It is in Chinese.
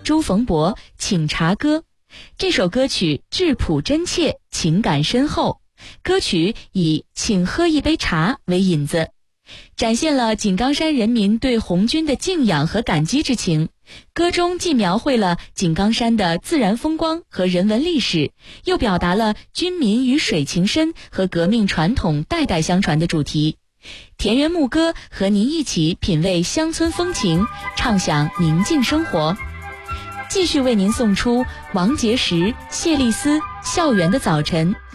朱逢博《请茶歌》。这首歌曲质朴真切，情感深厚。歌曲以请喝一杯茶为引子，展现了井冈山人民对红军的敬仰和感激之情。歌中既描绘了井冈山的自然风光和人文历史，又表达了军民与水情深和革命传统代代相传的主题。田园牧歌和您一起品味乡村风情，畅享宁静生活。继续为您送出王杰时、谢丽斯《校园的早晨》。